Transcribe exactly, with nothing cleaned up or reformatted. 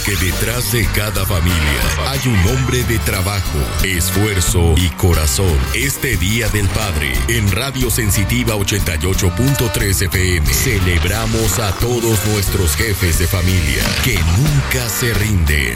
Porque detrás de cada familia hay un hombre de trabajo, esfuerzo y corazón. Este Día del Padre, en Radio Sensitiva ochenta y ocho punto tres F M, celebramos a todos nuestros jefes de familia que nunca se rinden.